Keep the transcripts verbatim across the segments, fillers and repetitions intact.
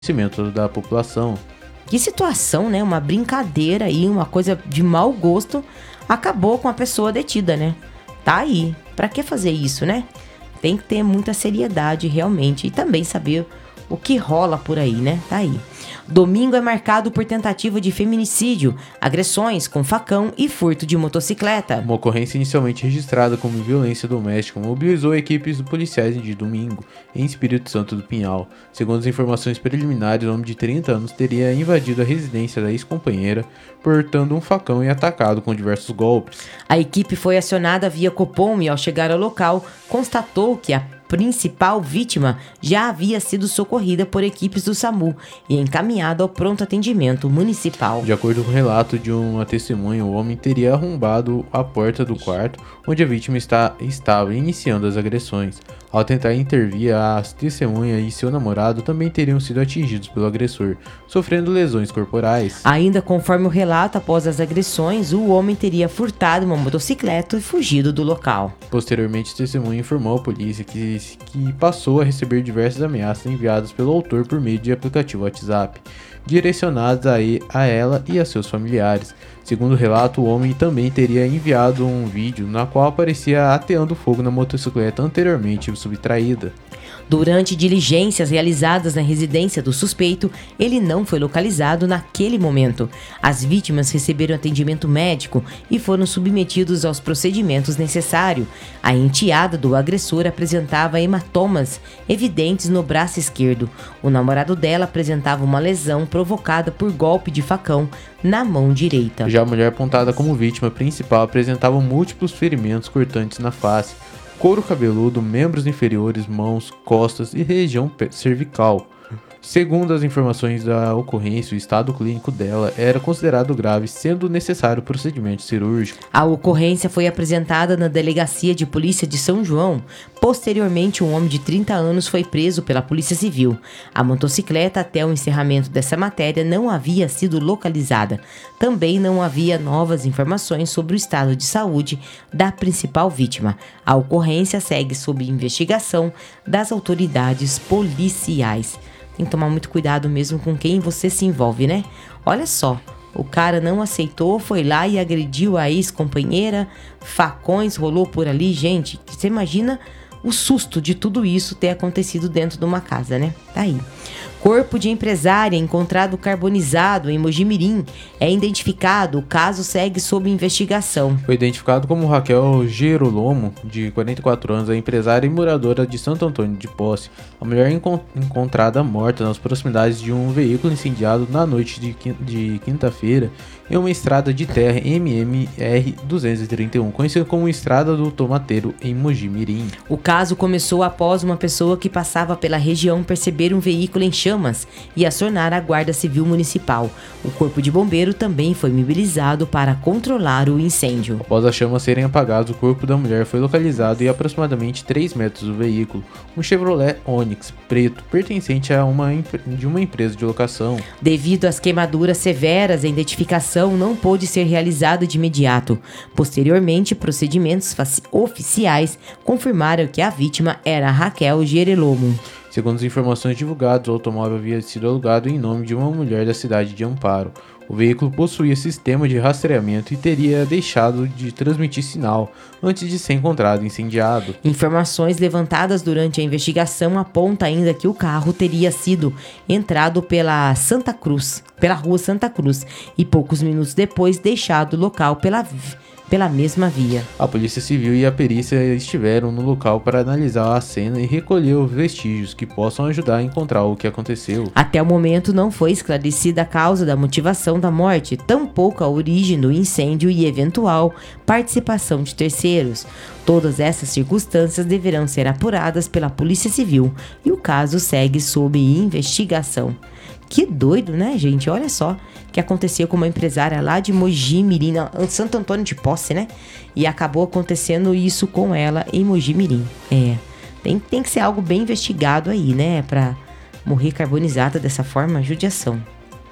conhecimento da população. Que situação, né? Uma brincadeira aí, uma coisa de mau gosto, acabou com a pessoa detida, né? Tá aí. Pra que fazer isso, né? Tem que ter muita seriedade realmente e também saber o que rola por aí, né? Tá aí. Domingo é marcado por tentativa de feminicídio, agressões com facão e furto de motocicleta. Uma ocorrência inicialmente registrada como violência doméstica mobilizou equipes policiais de domingo em Espírito Santo do Pinhal. Segundo as informações preliminares, o homem de trinta anos teria invadido a residência da ex-companheira, portando um facão e atacado com diversos golpes. A equipe foi acionada via Copom e, ao chegar ao local, constatou que a principal vítima já havia sido socorrida por equipes do SAMU e encaminhada ao pronto atendimento municipal. De acordo com o relato de uma testemunha, o homem teria arrombado a porta do quarto onde a vítima está, estava iniciando as agressões. Ao tentar intervir, a testemunha e seu namorado também teriam sido atingidos pelo agressor, sofrendo lesões corporais. Ainda conforme o relato, após as agressões, o homem teria furtado uma motocicleta e fugido do local. Posteriormente, a testemunha informou à polícia que, que passou a receber diversas ameaças enviadas pelo autor por meio de aplicativo WhatsApp, direcionadas a, e, a ela e a seus familiares. Segundo o relato, o homem também teria enviado um vídeo na qual aparecia ateando fogo na motocicleta anteriormente subtraída. Durante diligências realizadas na residência do suspeito, ele não foi localizado naquele momento. As vítimas receberam atendimento médico e foram submetidos aos procedimentos necessários. A enteada do agressor apresentava hematomas evidentes no braço esquerdo. O namorado dela apresentava uma lesão provocada por golpe de facão na mão direita. Já a mulher apontada como vítima principal apresentava múltiplos ferimentos cortantes na face, couro cabeludo, membros inferiores, mãos, costas e região cervical. Segundo as informações da ocorrência, o estado clínico dela era considerado grave, sendo necessário procedimento cirúrgico. A ocorrência foi apresentada na Delegacia de Polícia de São João. Posteriormente, um homem de trinta anos foi preso pela Polícia Civil. A motocicleta, até o encerramento dessa matéria, não havia sido localizada. Também não havia novas informações sobre o estado de saúde da principal vítima. A ocorrência segue sob investigação das autoridades policiais. Tem que tomar muito cuidado mesmo com quem você se envolve, né? Olha só, o cara não aceitou, foi lá e agrediu a ex-companheira, facões rolou por ali. Gente, você imagina o susto de tudo isso ter acontecido dentro de uma casa, né? Tá aí. Corpo de empresária encontrado carbonizado em Mojimirim é identificado. O caso segue sob investigação. Foi identificado como Raquel Gerolomo, de quarenta e quatro anos, a empresária e moradora de Santo Antônio de Posse. A mulher encont- encontrada morta nas proximidades de um veículo incendiado na noite de, quin- de quinta-feira em uma estrada de terra M M R duzentos e trinta e um, conhecida como Estrada do Tomateiro, em Mojimirim. O caso começou após uma pessoa que passava pela região perceber um veículo em chamas e acionar a Guarda Civil Municipal. O Corpo de Bombeiro também foi mobilizado para controlar o incêndio. Após as chamas serem apagadas, o corpo da mulher foi localizado em aproximadamente três metros do veículo, um Chevrolet Onix preto, pertencente a uma, de uma empresa de locação. Devido às queimaduras severas, a identificação não pôde ser realizada de imediato. Posteriormente, procedimentos oficiais confirmaram que a vítima era Raquel Gerelomo. Segundo as informações divulgadas, o automóvel havia sido alugado em nome de uma mulher da cidade de Amparo. O veículo possuía sistema de rastreamento e teria deixado de transmitir sinal antes de ser encontrado incendiado. Informações levantadas durante a investigação apontam ainda que o carro teria sido entrado pela Santa Cruz, pela rua Santa Cruz, e poucos minutos depois deixado o local pela pela mesma via. A Polícia Civil e a perícia estiveram no local para analisar a cena e recolher os vestígios que possam ajudar a encontrar o que aconteceu. Até o momento não foi esclarecida a causa da motivação da morte, tampouco a origem do incêndio e eventual participação de terceiros. Todas essas circunstâncias deverão ser apuradas pela Polícia Civil e o caso segue sob investigação. Que doido, né, gente? Olha só que aconteceu com uma empresária lá de Mojimirim, Santo Antônio de Posse, né? E acabou acontecendo isso com ela em Mojimirim. É, tem, tem que ser algo bem investigado aí, né? Pra morrer carbonizada dessa forma, judiação.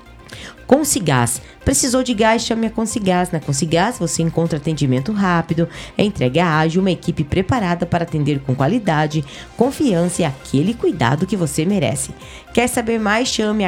Consigás. Precisou de gás? Chame a Consigás. Na Consigás você encontra atendimento rápido, entrega ágil, uma equipe preparada para atender com qualidade, confiança e aquele cuidado que você merece. Quer saber mais? Chame a